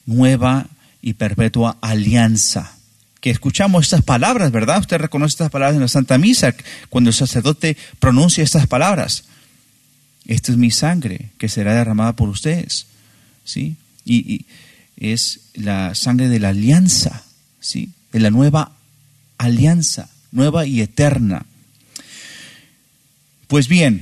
nueva y perpetua alianza. Que escuchamos estas palabras, ¿verdad? Usted reconoce estas palabras en la Santa Misa, cuando el sacerdote pronuncia estas palabras. Esta es mi sangre que será derramada por ustedes, ¿sí? Y es la sangre de la alianza, ¿sí? De la nueva alianza, nueva y eterna. Pues bien,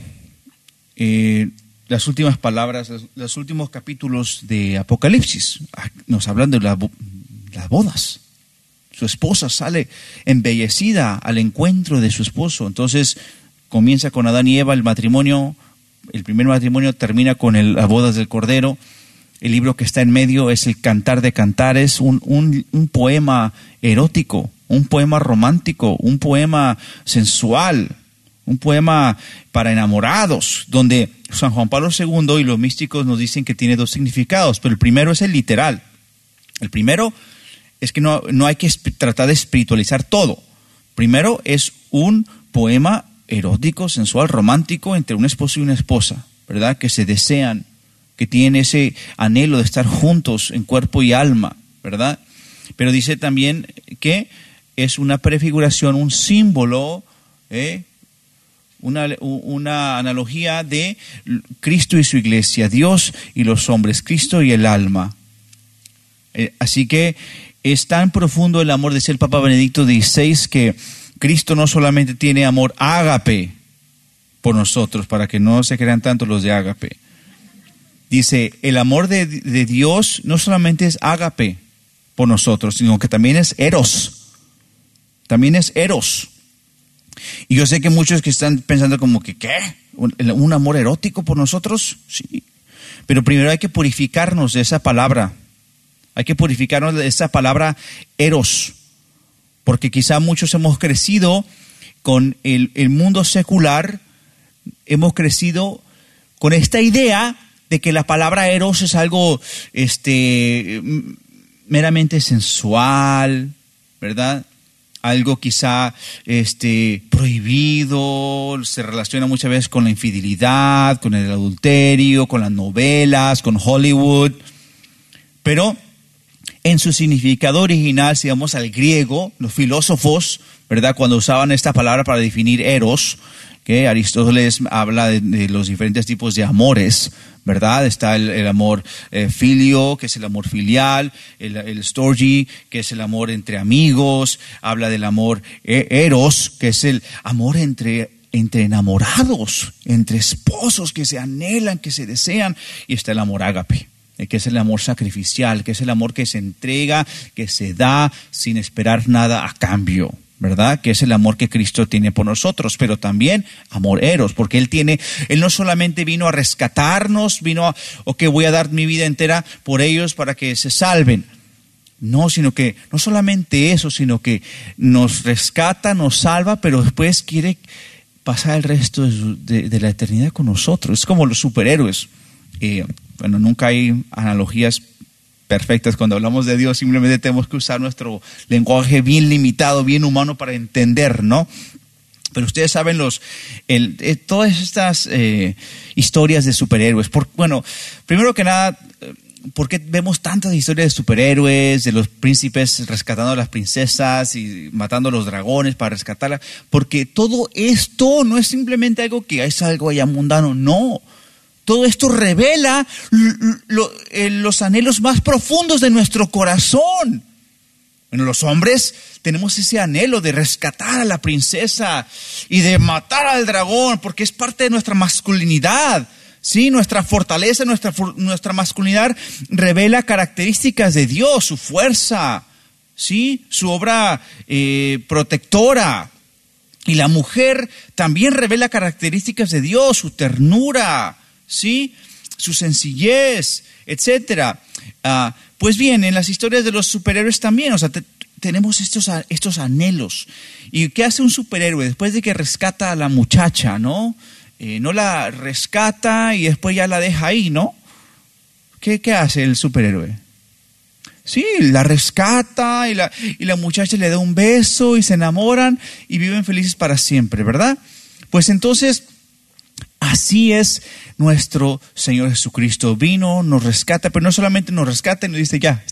las últimas palabras, los últimos capítulos de Apocalipsis nos hablan de las bodas. Su esposa sale embellecida al encuentro de su esposo. Entonces comienza con Adán y Eva el matrimonio. El primer matrimonio termina con las bodas del Cordero. El libro que está en medio es el Cantar de Cantares, un poema erótico, un poema romántico, un poema sensual, un poema para enamorados, donde San Juan Pablo II y los místicos nos dicen que tiene dos significados, pero el primero es el literal. El primero es que no hay que tratar de espiritualizar todo. Primero es un poema erótico, sensual, romántico entre un esposo y una esposa, ¿verdad? Que se desean, que tienen ese anhelo de estar juntos en cuerpo y alma, ¿verdad? Pero dice también que es una prefiguración, un símbolo, una analogía de Cristo y su iglesia, Dios y los hombres, Cristo y el alma. Así que es tan profundo el amor, decía el Papa Benedicto XVI, que Cristo no solamente tiene amor ágape por nosotros, para que no se crean tanto los de ágape. Dice, el amor de Dios no solamente es ágape por nosotros, sino que también es eros. También es eros. Y yo sé que muchos que están pensando como que, ¿qué? ¿Un amor erótico por nosotros? Sí. Pero primero hay que purificarnos de esa palabra. Hay que purificarnos de esa palabra eros. Porque quizá muchos hemos crecido con el mundo secular, hemos crecido con esta idea de que la palabra eros es algo meramente sensual, ¿verdad? Algo quizá prohibido, se relaciona muchas veces con la infidelidad, con el adulterio, con las novelas, con Hollywood. Pero en su significado original, si vamos al griego, los filósofos, ¿verdad? Cuando usaban esta palabra para definir eros, que Aristóteles habla de los diferentes tipos de amores, ¿verdad? Está el amor filio, que es el amor filial, el storge, que es el amor entre amigos, habla del amor eros, que es el amor entre enamorados, entre esposos que se anhelan, que se desean, y está el amor ágape, que es el amor sacrificial, que es el amor que se entrega, que se da sin esperar nada a cambio, ¿verdad? Que es el amor que Cristo tiene por nosotros, pero también amor eros, porque Él no solamente vino a rescatarnos, voy a dar mi vida entera por ellos para que se salven. No, sino que no solamente eso, sino que nos rescata, nos salva, pero después quiere pasar el resto de la eternidad con nosotros. Es como los superhéroes. Bueno, nunca hay analogías perfectas. Cuando hablamos de Dios simplemente tenemos que usar nuestro lenguaje bien limitado, bien humano para entender, ¿no? Pero ustedes saben todas estas historias de superhéroes. Primero que nada, ¿por qué vemos tantas historias de superhéroes, de los príncipes rescatando a las princesas y matando a los dragones para rescatarlas? Porque todo esto no es simplemente algo que es algo allá mundano, no. Todo esto revela los anhelos más profundos de nuestro corazón. Bueno, los hombres tenemos ese anhelo de rescatar a la princesa y de matar al dragón, porque es parte de nuestra masculinidad. Sí, nuestra fortaleza, nuestra masculinidad revela características de Dios, su fuerza, sí, su obra protectora. Y la mujer también revela características de Dios, su ternura, ¿sí? Su sencillez, etcétera. Pues bien, en las historias de los superhéroes también, tenemos estos anhelos. ¿Y qué hace un superhéroe después de que rescata a la muchacha, no? No la rescata y después ya la deja ahí, ¿no? ¿Qué hace el superhéroe? Sí, la rescata y la muchacha le da un beso y se enamoran y viven felices para siempre, ¿verdad? Pues entonces, así es nuestro Señor Jesucristo. Vino, nos rescata, pero no solamente nos rescata y nos dice ya,